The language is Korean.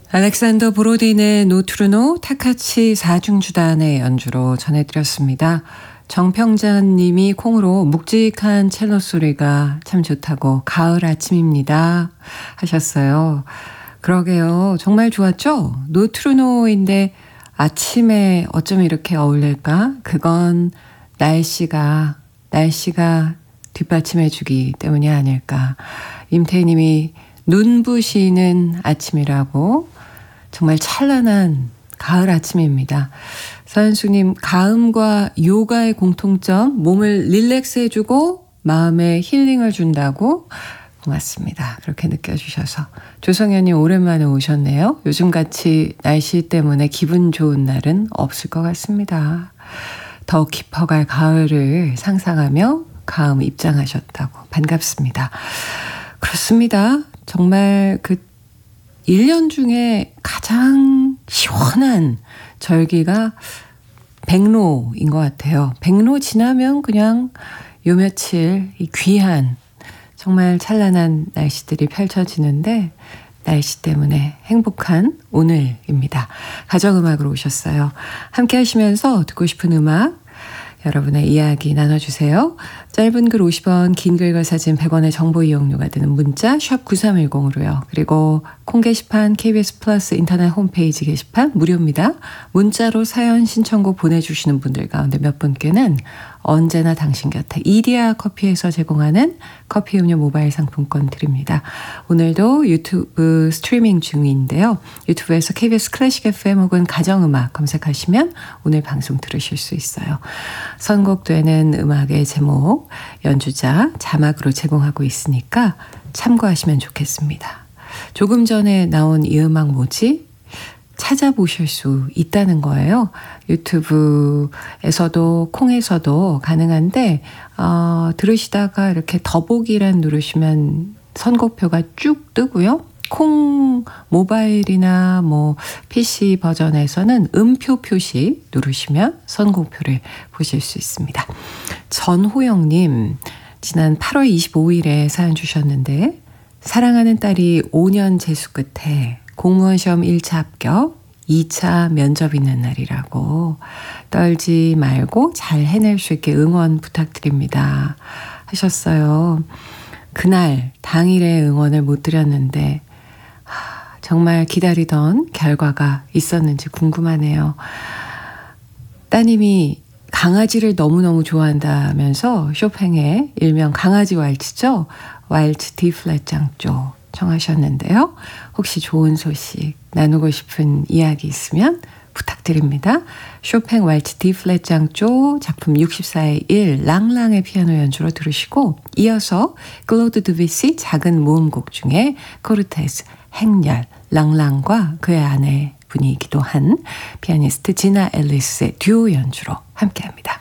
알렉산더 브로딘의 노트루노 타카치 4중주단의 연주로 전해드렸습니다. 정평잔 님이 콩으로 묵직한 첼로 소리가 참 좋다고 가을 아침입니다 하셨어요. 그러게요. 정말 좋았죠? 노트루노인데 아침에 어쩜 이렇게 어울릴까? 그건 날씨가 뒷받침해주기 때문이 아닐까. 임태희 님이 눈부시는 아침이라고 정말 찬란한 가을 아침입니다. 서현수님, 가음과 요가의 공통점, 몸을 릴렉스 해주고 마음에 힐링을 준다고. 고맙습니다. 그렇게 느껴주셔서. 조성현님, 오랜만에 오셨네요. 요즘같이 날씨 때문에 기분 좋은 날은 없을 것 같습니다. 더 깊어갈 가을을 상상하며 가음 입장하셨다고. 반갑습니다. 그렇습니다. 정말 1년 중에 가장 시원한 절기가 백로인 것 같아요. 백로 지나면 그냥 요 며칠 이 귀한 정말 찬란한 날씨들이 펼쳐지는데 날씨 때문에 행복한 오늘입니다. 가정음악으로 오셨어요. 함께 하시면서 듣고 싶은 음악 여러분의 이야기 나눠주세요. 짧은 글 50원, 긴 글과 사진 100원의 정보 이용료가 드는 문자 샵 9310으로요. 그리고 콩 게시판, KBS 플러스 인터넷 홈페이지 게시판 무료입니다. 문자로 사연 신청곡 보내주시는 분들 가운데 몇 분께는 언제나 당신 곁에 이디야 커피에서 제공하는 커피 음료 모바일 상품권 드립니다. 오늘도 유튜브 스트리밍 중인데요. 유튜브에서 KBS 클래식 FM 혹은 가정음악 검색하시면 오늘 방송 들으실 수 있어요. 선곡되는 음악의 제목, 연주자, 자막으로 제공하고 있으니까 참고하시면 좋겠습니다. 조금 전에 나온 이 음악 뭐지? 찾아보실 수 있다는 거예요. 유튜브에서도 콩에서도 가능한데 들으시다가 이렇게 더보기란 누르시면 선곡표가 쭉 뜨고요. 콩 모바일이나 PC 버전에서는 음표 표시 누르시면 선곡표를 보실 수 있습니다. 전호영님, 지난 8월 25일에 사연 주셨는데 사랑하는 딸이 5년 재수 끝에 공무원 시험 1차 합격, 2차 면접 있는 날이라고 떨지 말고 잘 해낼 수 있게 응원 부탁드립니다 하셨어요. 그날 당일에 응원을 못 드렸는데 정말 기다리던 결과가 있었는지 궁금하네요. 따님이 강아지를 너무너무 좋아한다면서 쇼팽의 일명 강아지 왈츠죠. 왈츠 D 플랫 장조 청하셨는데요. 혹시 좋은 소식 나누고 싶은 이야기 있으면 부탁드립니다. 쇼팽 왈츠 D 플랫 장조 작품 64의 1 랑랑의 피아노 연주로 들으시고 이어서 클로드 드비시 작은 모음곡 중에 코르테스 행렬 랑랑과 그의 아내 분이기도 한 피아니스트 지나 앨리스의 듀오 연주로 함께합니다.